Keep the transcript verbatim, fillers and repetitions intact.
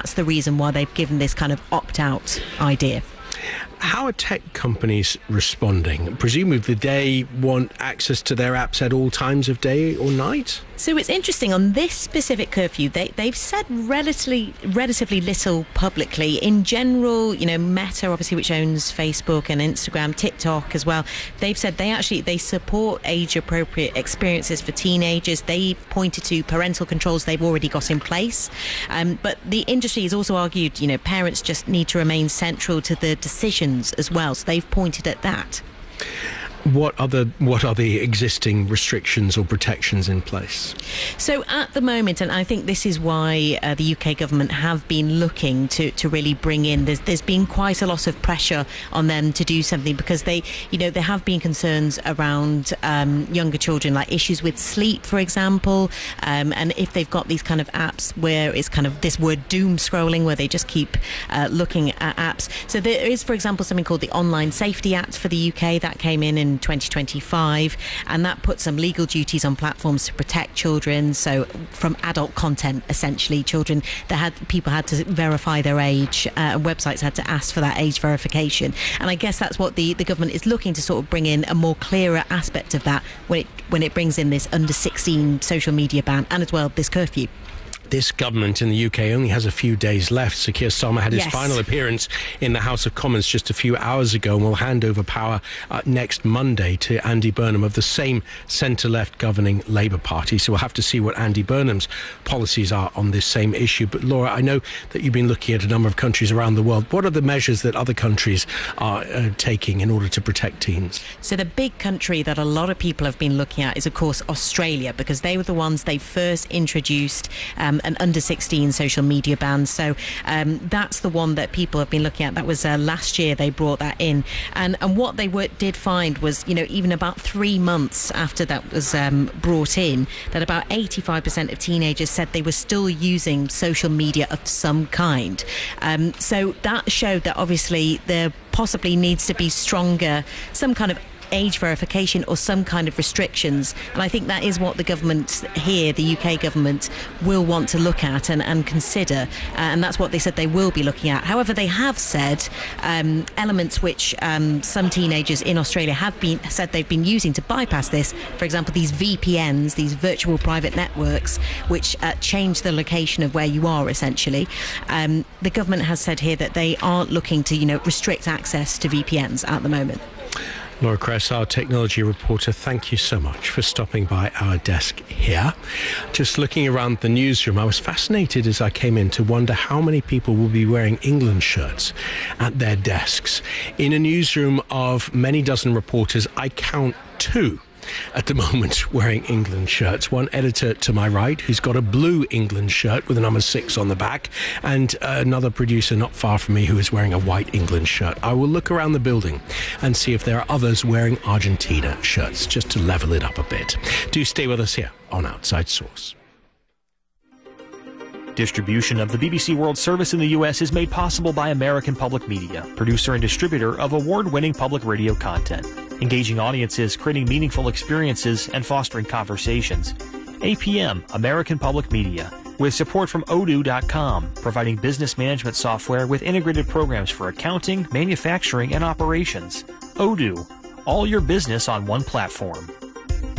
that's the reason why they've given this kind of opt-out idea. How are tech companies responding? Presumably they want access to their apps at all times of day or night? So it's interesting, on this specific curfew, they, they've said relatively relatively little publicly. In general, you know, Meta, obviously, which owns Facebook and Instagram, TikTok as well, they've said they actually, they support age-appropriate experiences for teenagers. They've pointed to parental controls they've already got in place. Um, but the industry has also argued, you know, parents just need to remain central to the decisions as well. So they've pointed at that. What are the what are the existing restrictions or protections in place? So at the moment, and I think this is why uh, the U K government have been looking to, to really bring in, there's, there's been quite a lot of pressure on them to do something, because they, you know, there have been concerns around um, younger children, like issues with sleep, for example, um, and if they've got these kind of apps where it's kind of this word doom scrolling, where they just keep uh, looking at apps. So there is, for example, something called the Online Safety Act for the U K that came in in twenty twenty-five, and that puts some legal duties on platforms to protect children, so from adult content, essentially. Children that had people had to verify their age, uh, websites had to ask for that age verification, and I guess that's what the, the government is looking to sort of bring in, a more clearer aspect of that when it when it brings in this under sixteen social media ban, and as well this curfew. This government in the U K only has a few days left. Sir Keir Starmer had his yes. final appearance in the House of Commons just a few hours ago, and will hand over power uh, next Monday to Andy Burnham of the same centre-left governing Labour Party. So we'll have to see what Andy Burnham's policies are on this same issue. But Laura, I know that you've been looking at a number of countries around the world. What are the measures that other countries are uh, taking in order to protect teens? So the big country that a lot of people have been looking at is, of course, Australia, because they were the ones they first introduced um, an under sixteen social media ban. So um, that's the one that people have been looking at. That was uh, last year they brought that in. And and what they were, did find was, you know, even about three months after that was um, brought in, that about eighty-five percent of teenagers said they were still using social media of some kind. Um, so that showed that obviously there possibly needs to be stronger, some kind of age verification or some kind of restrictions, and I think that is what the government here, the U K government, will want to look at and, and consider, uh, and that's what they said they will be looking at. However, they have said um, elements which um, some teenagers in Australia have been said they've been using to bypass this, for example these V P Ns, these virtual private networks, which uh, change the location of where you are essentially. Um, the government has said here that they aren't looking to, you know, restrict access to V P Ns at the moment. Laura Kress, our technology reporter, thank you so much for stopping by our desk here. Just looking around the newsroom, I was fascinated as I came in to wonder how many people will be wearing England shirts at their desks. In a newsroom of many dozen reporters, I count two at the moment wearing England shirts. One editor to my right who's got a blue England shirt with a number six on the back, and another producer not far from me who is wearing a white England shirt. I will look around the building and see if there are others wearing Argentina shirts, just to level it up a bit. Do stay with us here on Outside Source. Distribution of the B B C World Service in the U S is made possible by American Public Media, producer and distributor of award-winning public radio content, engaging audiences, creating meaningful experiences, and fostering conversations. A P M, American Public Media, with support from Odoo dot com, providing business management software with integrated programs for accounting, manufacturing, and operations. Odoo, all your business on one platform.